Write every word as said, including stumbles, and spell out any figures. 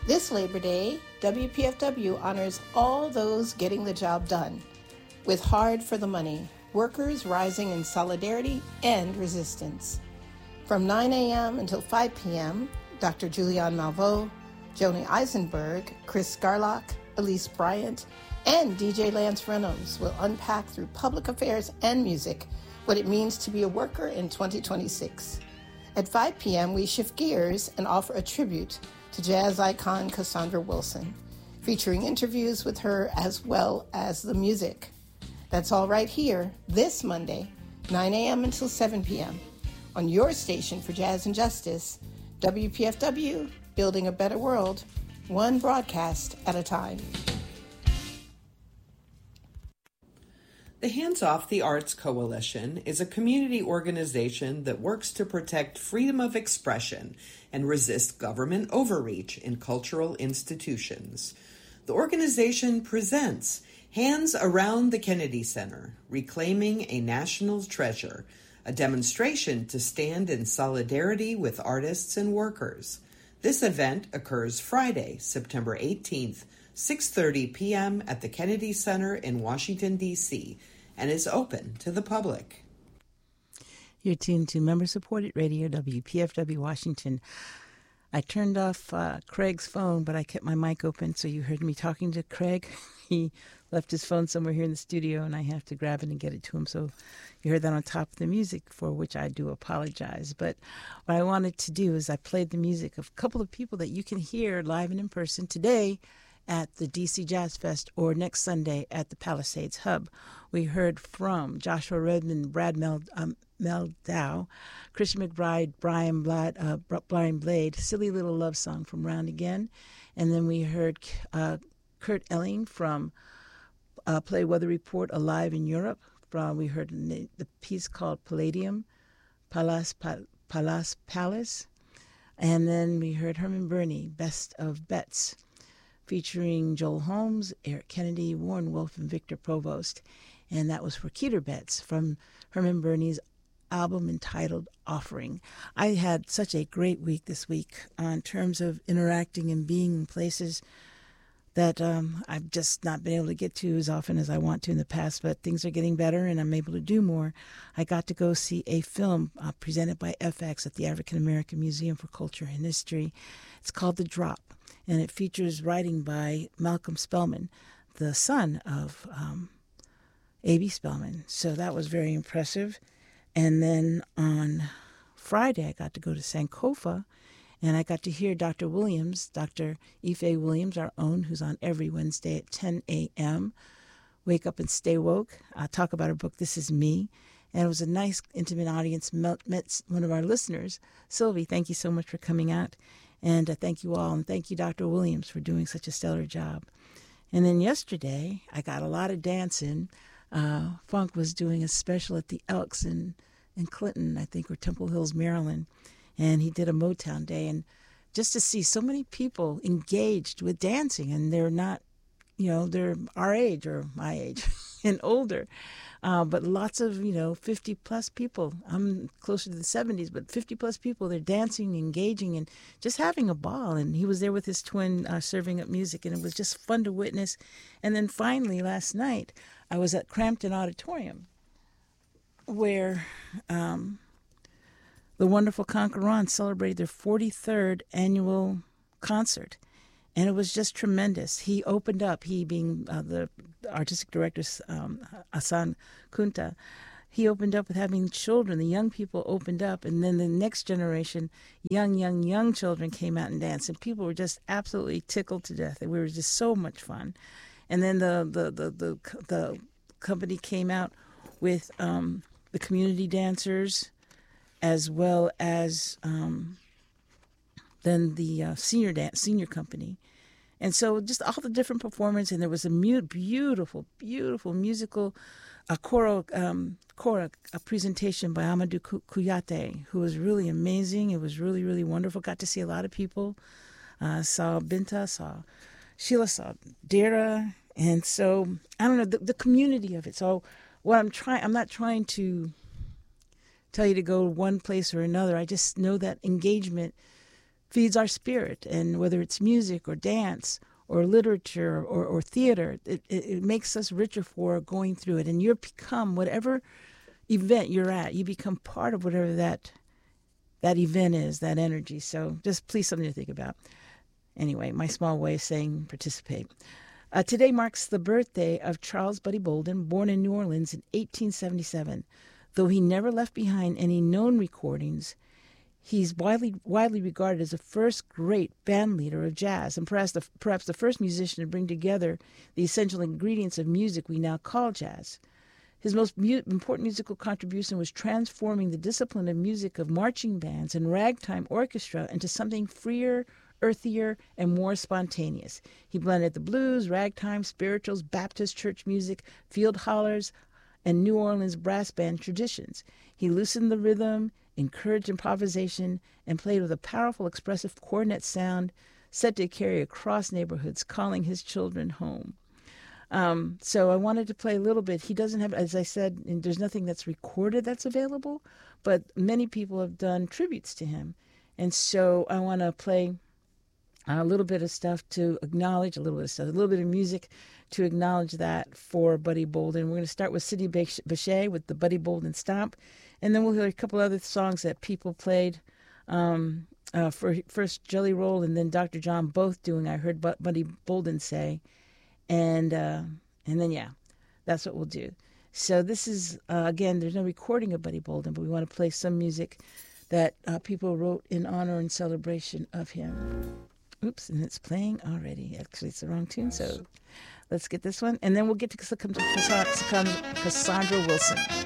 This Labor Day, W P F W honors all those getting the job done. With Hard for the Money, workers rising in solidarity and resistance. From nine a.m. until five p.m., Doctor Julianne Malveaux, Joni Eisenberg, Chris Garlock, Elise Bryant, and D J Lance Reynolds will unpack through public affairs and music what it means to be a worker in twenty twenty-six. At five p.m., we shift gears and offer a tribute to jazz icon Cassandra Wilson, featuring interviews with her as well as the music. That's all right here this Monday, nine a.m. until seven p.m. on your station for Jazz and Justice, W P F W, building a better world, one broadcast at a time. The Hands Off the Arts Coalition is a community organization that works to protect freedom of expression and resist government overreach in cultural institutions. The organization presents Hands Around the Kennedy Center, Reclaiming a National Treasure, a demonstration to stand in solidarity with artists and workers. This event occurs Friday, September eighteenth, six thirty p.m. at the Kennedy Center in Washington, D C, and is open to the public. You're tuned to member-supported radio, W P F W Washington. I turned off uh, Craig's phone, but I kept my mic open, so you heard me talking to Craig. He left his phone somewhere here in the studio, and I have to grab it and get it to him. So you heard that on top of the music, for which I do apologize. But what I wanted to do is I played the music of a couple of people that you can hear live and in person today at the D C Jazz Fest, or next Sunday at the Palisades Hub. We heard from Joshua Redmond, Brad Mel, um, Meldow, Christian McBride, Brian, Blad, uh, Brian Blade, Silly Little Love Song from Round Again. And then we heard uh, Kurt Elling from uh, Play Weather Report, Alive in Europe. From, we heard the piece called Palladium, Palace, Palace, Palace. And then we heard Herman Burney, Best of Bets, featuring Joel Holmes, Eric Kennedy, Warren Wolf, and Victor Provost. And that was for Keter Betts from Herman Burney's album entitled Offering. I had such a great week this week uh, in terms of interacting and being in places that um, I've just not been able to get to as often as I want to in the past, but things are getting better and I'm able to do more. I got to go see a film uh, presented by F X at the African American Museum for Culture and History. It's called The Drop, and it features writing by Malcolm Spellman, the son of um, A B Spellman. So that was very impressive. And then on Friday, I got to go to Sankofa, and I got to hear Doctor Williams, Doctor Ife Williams, our own, who's on every Wednesday at ten a.m. Wake Up and Stay Woke. I'll talk about her book, This Is Me. And it was a nice, intimate audience. Met, met one of our listeners, Sylvie. Thank you so much for coming out. And uh, thank you all. And thank you, Doctor Williams, for doing such a stellar job. And then yesterday, I got a lot of dancing. Uh, Funk was doing a special at the Elks in, in Clinton, I think, or Temple Hills, Maryland. And he did a Motown Day. And just to see so many people engaged with dancing, and they're not, you know, they're our age or my age and older. Uh, but lots of, you know, fifty-plus people. I'm closer to the seventies, but fifty-plus people, they're dancing, engaging, and just having a ball. And he was there with his twin uh, serving up music, and it was just fun to witness. And then finally, last night, I was at Crampton Auditorium, where um, the wonderful Conquerons celebrated their forty-third annual concert. And it was just tremendous. He opened up, he being uh, the artistic director, um, Hassan Kunta, he opened up with having children. The young people opened up, and then the next generation, young, young, young children came out and danced. And people were just absolutely tickled to death. It was just so much fun. And then the the the the, the company came out with um, the community dancers, as well as um, then the uh, senior dance senior company. And so just all the different performance, and there was a mu- beautiful, beautiful musical uh, choral, um, choral a presentation by Amadou Kouyaté, who was really amazing. It was really, really wonderful. Got to see a lot of people. Uh, saw Binta, saw Sheila, saw Dara. And so, I don't know, the, the community of it. So what I'm trying, I'm not trying to tell you to go one place or another. I just know that engagement feeds our spirit. And whether it's music or dance or literature or, or theater, it, it, it makes us richer for going through it. And you become whatever event you're at, you become part of whatever that that event is, that energy. So just please something to think about. Anyway, my small way of saying participate. Uh, today marks the birthday of Charles Buddy Bolden, born in New Orleans in eighteen seventy-seven. Though he never left behind any known recordings, he's widely widely regarded as the first great band leader of jazz, and perhaps the, perhaps the first musician to bring together the essential ingredients of music we now call jazz. His most mu- important musical contribution was transforming the discipline of music of marching bands and ragtime orchestra into something freer, earthier, and more spontaneous. He blended the blues, ragtime, spirituals, Baptist church music, field hollers, and New Orleans brass band traditions. He loosened the rhythm, encouraged improvisation, and played with a powerful, expressive cornet sound set to carry across neighborhoods, calling his children home. Um, so I wanted to play a little bit. He doesn't have, as I said, there's nothing that's recorded that's available, but many people have done tributes to him. And so I want to play a little bit of stuff to acknowledge, a little bit of stuff, a little bit of music to acknowledge that for Buddy Bolden. We're going to start with Sidney Bechet with the Buddy Bolden Stomp, and then we'll hear a couple other songs that people played. Um, uh, for first Jelly Roll and then Doctor John both doing I Heard Buddy Bolden Say. And uh, and then, yeah, that's what we'll do. So this is, uh, again, there's no recording of Buddy Bolden, but we want to play some music that uh, people wrote in honor and celebration of him. Oops, and it's playing already. Actually, it's the wrong tune, so let's get this one. And then we'll get to, to Cassandra Wilson.